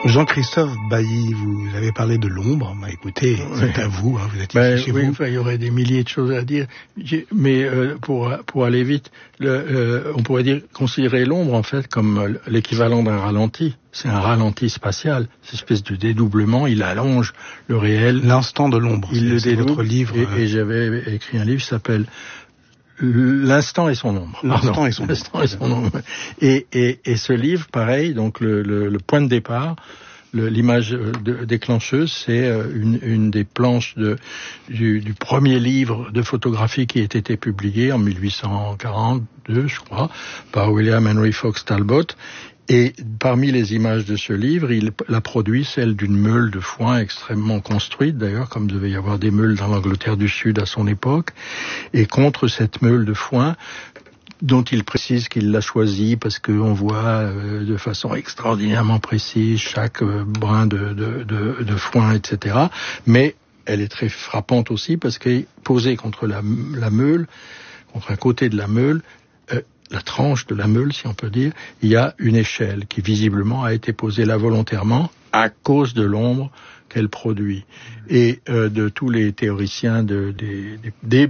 Jean-Christophe Bailly, vous avez parlé de l'ombre. Bah, écoutez, c'est à vous, hein, vous êtes ici chez vous. Enfin, il y aurait des milliers de choses à dire, mais pour aller vite, on pourrait considérer l'ombre en fait comme l'équivalent d'un ralenti. C'est un ralenti spatial, cette espèce de dédoublement. Il allonge le réel. L'instant de l'ombre. C'est votre livre. Et j'avais écrit un livre qui s'appelle L'instant et son ombre. L'instant et son ombre. Et ce livre, pareil, donc le point de départ, l'image déclencheuse, c'est une des planches du premier livre de photographie qui a été publié en 1842, je crois, par William Henry Fox Talbot. Et parmi les images de ce livre, il a produit celle d'une meule de foin extrêmement construite, d'ailleurs, comme devait y avoir des meules dans l'Angleterre du Sud à son époque. Et contre cette meule de foin, dont il précise qu'il l'a choisie parce qu'on voit de façon extraordinairement précise chaque brin de foin, etc. Mais elle est très frappante aussi parce qu'elle est posée contre la meule, contre un côté de la meule, la tranche de la meule, si on peut dire, il y a une échelle qui visiblement a été posée là volontairement à cause de l'ombre qu'elle produit. Et de tous les théoriciens des